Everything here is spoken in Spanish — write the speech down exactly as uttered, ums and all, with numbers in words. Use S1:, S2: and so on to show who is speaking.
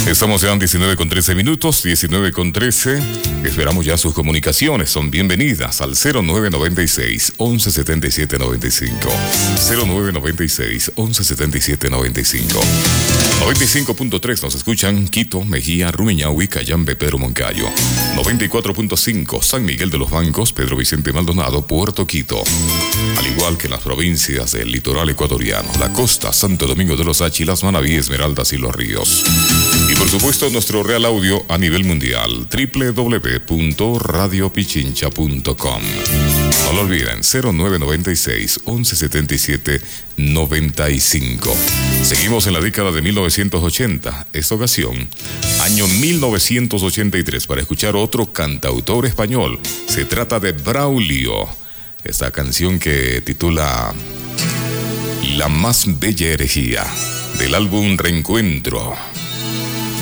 S1: Estamos ya en diecinueve con trece minutos, diecinueve con trece. Esperamos ya sus comunicaciones. Son bienvenidas al cero nueve nueve seis, once setenta y siete noventa y cinco. cero nueve nueve seis, once setenta y siete noventa y cinco. noventa y cinco punto tres nos escuchan Quito, Mejía, Rumiñahui, Cayambe, Pedro Moncayo. noventa y cuatro punto cinco San Miguel de los Bancos, Pedro Vicente Maldonado, Puerto Quito. Al igual que en las provincias del litoral ecuatoriano, la costa, Santo Domingo de los Áchilas, Manabí, Esmeraldas y Los Ríos. Y por supuesto nuestro Real Audio a nivel mundial, doble u doble u doble u punto radio pichincha punto com. No lo olviden, cero nueve nueve seis, once setenta y siete noventa y cinco. Seguimos en la década de mil novecientos ochenta, esta ocasión, año mil novecientos ochenta y tres, para escuchar otro cantautor español. Se trata de Braulio. Esta canción que titula La más bella herejía, del álbum Reencuentro.